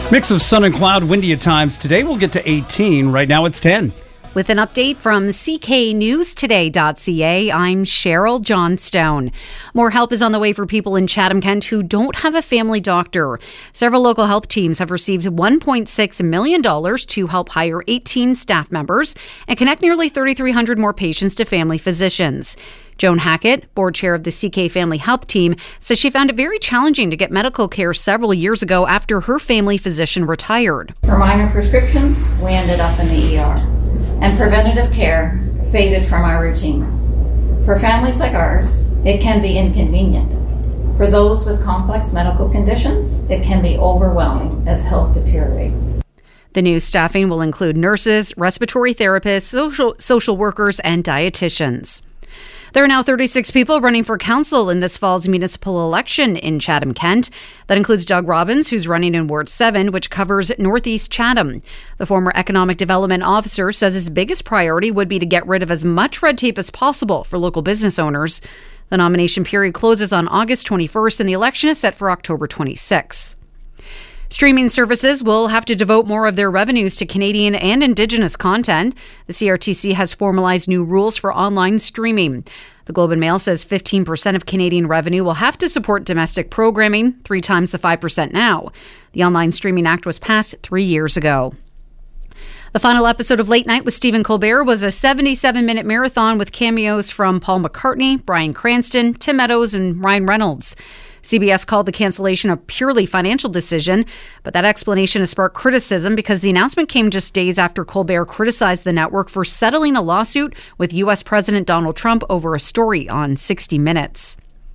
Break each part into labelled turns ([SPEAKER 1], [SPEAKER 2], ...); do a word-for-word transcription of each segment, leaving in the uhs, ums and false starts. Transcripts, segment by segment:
[SPEAKER 1] Mix of sun and cloud, windy at times. Today we'll get to eighteen. Right now it's ten.
[SPEAKER 2] With an update from C K News Today dot C A, I'm Cheryl Johnstone. More help is on the way for people in Chatham-Kent who don't have a family doctor. Several local health teams have received one point six million dollars to help hire eighteen staff members and connect nearly thirty-three hundred more patients to family physicians. Joan Hackett, board chair of the C K Family Health Team, says she found it very challenging to get medical care several years ago after her family physician retired.
[SPEAKER 3] For minor prescriptions, we ended up in the E R, and preventative care faded from our routine. For families like ours, it can be inconvenient. For those with complex medical conditions, it can be overwhelming as health deteriorates.
[SPEAKER 2] The new staffing will include nurses, respiratory therapists, social, social workers, and dietitians. There are now thirty-six people running for council in this fall's municipal election in Chatham-Kent. That includes Doug Robbins, who's running in Ward seven, which covers Northeast Chatham. The former economic development officer says his biggest priority would be to get rid of as much red tape as possible for local business owners. The nomination period closes on August twenty-first, and the election is set for October twenty-sixth. Streaming services will have to devote more of their revenues to Canadian and Indigenous content. The C R T C has formalized new rules for online streaming. The Globe and Mail says fifteen percent of Canadian revenue will have to support domestic programming, three times the five percent now. The Online Streaming Act was passed three years ago. The final episode of Late Night with Stephen Colbert was a seventy-seven minute marathon with cameos from Paul McCartney, Bryan Cranston, Tim Meadows, and Ryan Reynolds. C B S called the cancellation a purely financial decision, but that explanation has sparked criticism because the announcement came just days after Colbert criticized the network for settling a lawsuit with U S President Donald Trump over a story on sixty minutes.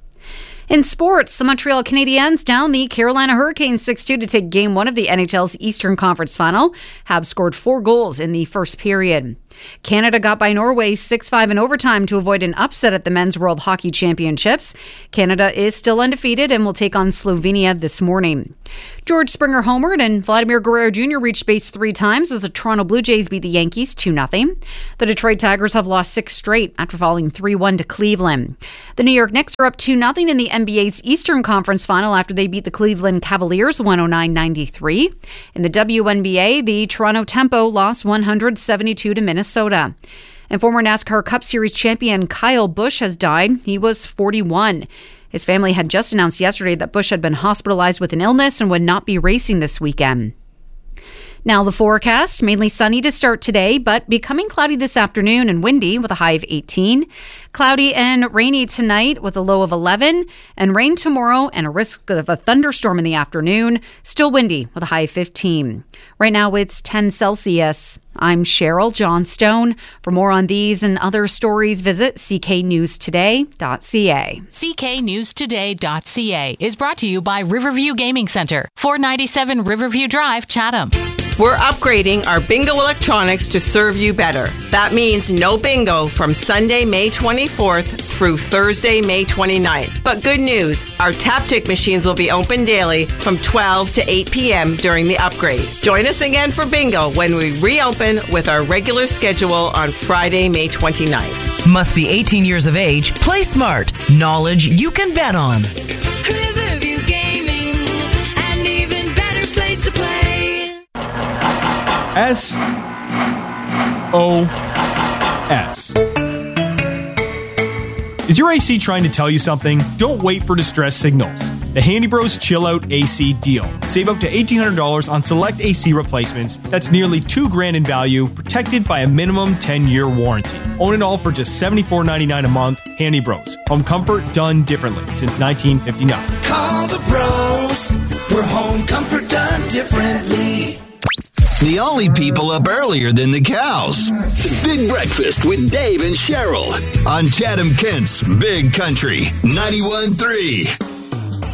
[SPEAKER 2] In sports, the Montreal Canadiens down the Carolina Hurricanes six two to take Game one of the N H L's Eastern Conference Final. Habs scored four goals in the first period. Canada got by Norway six five in overtime to avoid an upset at the Men's World Hockey Championships. Canada is still undefeated and will take on Slovenia this morning. George Springer homered and Vladimir Guerrero Junior reached base three times as the Toronto Blue Jays beat the Yankees two nothing. The Detroit Tigers have lost six straight after falling three one to Cleveland. The New York Knicks are up two nothing in the N B A's Eastern Conference Final after they beat the Cleveland Cavaliers one oh nine ninety-three. In the W N B A, the Toronto Tempo lost one hundred seventy-two to Minnesota. And former NASCAR Cup Series champion Kyle Busch has died. He was forty-one. His family had just announced yesterday that Busch had been hospitalized with an illness and would not be racing this weekend. Now the forecast, mainly sunny to start today, but becoming cloudy this afternoon and windy with a high of eighteen. Cloudy and rainy tonight with a low of eleven, and rain tomorrow and a risk of a thunderstorm in the afternoon. Still windy with a high of fifteen. Right now it's ten Celsius. I'm Cheryl Johnstone. For more on these and other stories, visit C K News Today dot C A.
[SPEAKER 4] C K News Today dot C A is brought to you by Riverview Gaming Center, four ninety-seven Riverview Drive, Chatham.
[SPEAKER 5] We're upgrading our bingo electronics to serve you better. That means no bingo from Sunday, May twenty-fourth through Thursday, May twenty-ninth. But good news, our Taptic machines will be open daily from twelve to eight p.m. during the upgrade. Join us again for bingo when we reopen with our regular schedule on Friday, May twenty-ninth.
[SPEAKER 6] Must be eighteen years of age. Play smart. Knowledge you can bet on.
[SPEAKER 7] Riverview Gaming, an even better place to play.
[SPEAKER 8] S O S. Is your A C trying to tell you something? Don't wait for distress signals. The Handy Bros Chill Out A C deal. Save up to eighteen hundred dollars on select A C replacements. That's nearly two grand in value, protected by a minimum ten-year warranty. Own it all for just seventy-four ninety-nine a month. Handy Bros. Home comfort done differently since nineteen fifty-nine.
[SPEAKER 9] Call the bros. We're home comfort done differently.
[SPEAKER 10] The only people up earlier than the cows. Big Breakfast with Dave and Cheryl on Chatham-Kent's Big Country ninety-one point three.